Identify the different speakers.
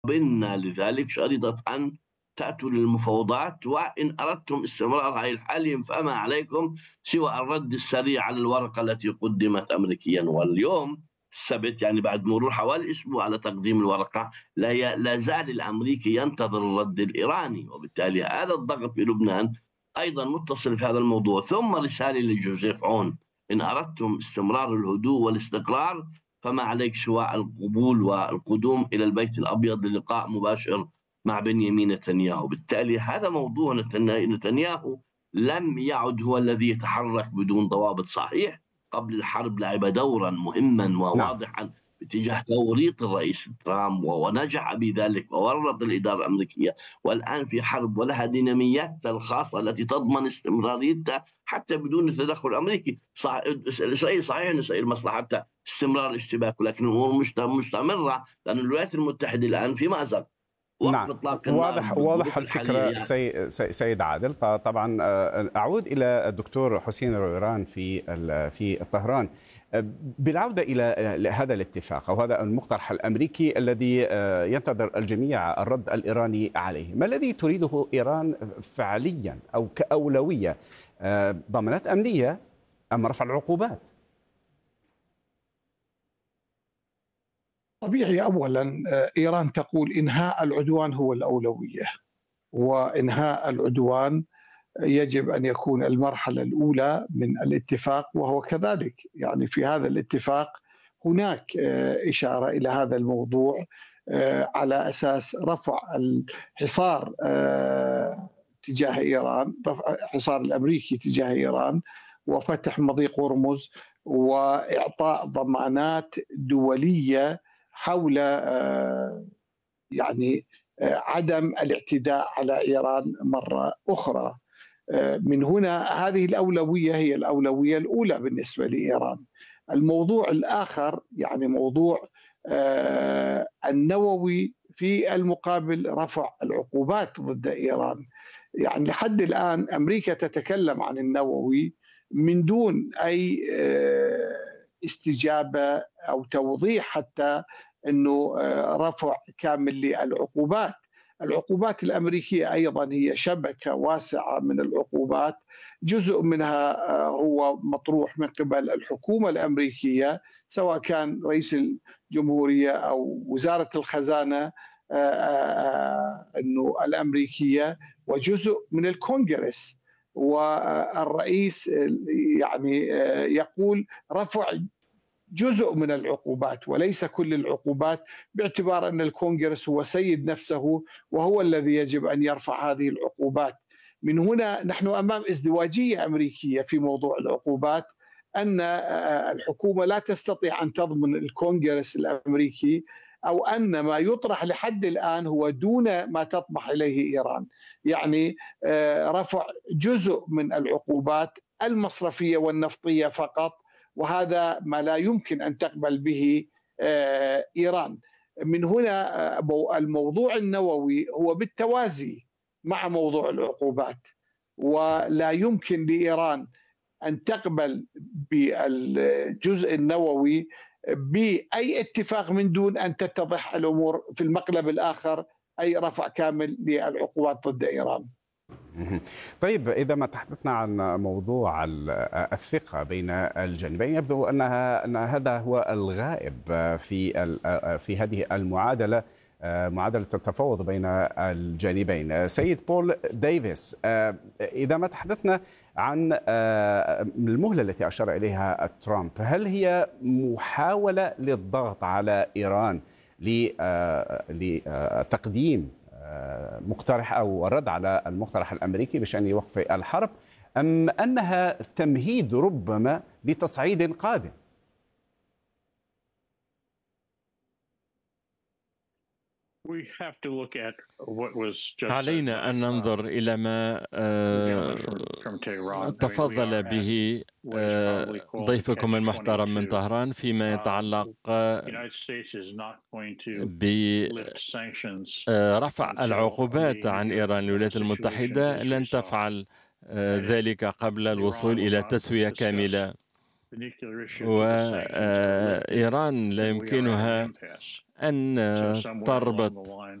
Speaker 1: قبلنا لذلك شريطة أن تأتوا للمفاوضات، وإن أردتم استمرار هذه الحالة فما عليكم سوى الرد السريع على الورقة التي قدمت أمريكيا. واليوم السبت، يعني بعد مرور حوالي أسبوع على تقديم الورقة، لا زال الأمريكي ينتظر الرد الإيراني، وبالتالي هذا الضغط بلبنان أيضا متصل في هذا الموضوع. ثم رسالة لجوزيف عون: إن أردتم استمرار الهدوء والاستقرار فما عليك سوى القبول والقدوم إلى البيت الأبيض للقاء مباشر مع بنيامين نتنياهو. بالتالي هذا موضوع نتنياهو لم يعد هو الذي يتحرك بدون ضوابط. صحيح قبل الحرب لعب دورا مهما
Speaker 2: نعم.
Speaker 1: وواضحا باتجاه توريط الرئيس ترامب، ونجح بذلك وورط الإدارة الأمريكية. والآن في حرب ولها دينامياتها الخاصة التي تضمن استمراريتها حتى بدون تدخل أمريكي. صحيح أن إسرائيل مصلحتها استمرار الاشتباك، ولكن الأمور مستمرة، لأن الولايات المتحدة الآن في مأزق. وقف
Speaker 2: نعم،
Speaker 1: إطلاق النار
Speaker 2: واضح
Speaker 1: بالظروف الحالية
Speaker 2: الفكرة
Speaker 1: يعني.
Speaker 2: سيد عادل. طبعا أعود إلى الدكتور حسين رويران في طهران. بالعودة إلى هذا الاتفاق أو هذا المقترح الأمريكي الذي ينتظر الجميع الرد الإيراني عليه، ما الذي تريده إيران فعليا أو كأولوية؟ ضمانات أمنية أم رفع العقوبات؟
Speaker 3: طبيعي. أولا إيران تقول إنهاء العدوان هو الأولوية، وإنهاء العدوان يجب أن يكون المرحلة الأولى من الاتفاق، وهو كذلك. يعني في هذا الاتفاق هناك إشارة إلى هذا الموضوع على أساس رفع الحصار تجاه إيران، رفع الحصار الأمريكي تجاه إيران، وفتح مضيق هرمز، وإعطاء ضمانات دولية حول يعني عدم الاعتداء على إيران مرة أخرى. من هنا هذه الأولوية هي الأولوية الأولى بالنسبة لإيران. الموضوع الآخر يعني موضوع النووي، في المقابل رفع العقوبات ضد إيران. يعني لحد الآن أمريكا تتكلم عن النووي من دون أي استجابة أو توضيح حتى أنه رفع كامل للعقوبات. العقوبات الأمريكية أيضا هي شبكة واسعة من العقوبات، جزء منها هو مطروح من قبل الحكومة الأمريكية، سواء كان رئيس الجمهورية أو وزارة الخزانة أنه الأمريكية، وجزء من الكونغرس. والرئيس يعني يقول رفع جزء من العقوبات وليس كل العقوبات، باعتبار أن الكونغرس هو سيد نفسه وهو الذي يجب أن يرفع هذه العقوبات. من هنا نحن أمام ازدواجية أمريكية في موضوع العقوبات، أن الحكومة لا تستطيع أن تضمن الكونغرس الأمريكي، أو أن ما يطرح لحد الآن هو دون ما تطمح إليه إيران، يعني رفع جزء من العقوبات المصرفية والنفطية فقط، وهذا ما لا يمكن أن تقبل به إيران. من هنا الموضوع النووي هو بالتوازي مع موضوع العقوبات، ولا يمكن لإيران أن تقبل بالجزء النووي بأي اتفاق من دون أن تتضح الأمور في المقلب الآخر، أي رفع كامل للعقوبات ضد إيران.
Speaker 2: طيب، إذا ما تحدثنا عن موضوع الثقة بين الجانبين، يبدو أن هذا هو الغائب في هذه المعادلة، معادلة التفاوض بين الجانبين. سيد بول ديفيس، إذا ما تحدثنا عن المهلة التي أشار إليها ترامب، هل هي محاولة للضغط على إيران لتقديم مقترح أو الرد على المقترح الأمريكي بشأن وقف الحرب، أم أنها تمهيد ربما لتصعيد قادم؟
Speaker 4: علينا أن ننظر إلى ما تفضل به ضيفكم المحترم من طهران فيما يتعلق برفع العقوبات عن إيران. الولايات المتحدة لن تفعل ذلك قبل الوصول إلى تسوية كاملة وإيران لا يمكنها أن تربط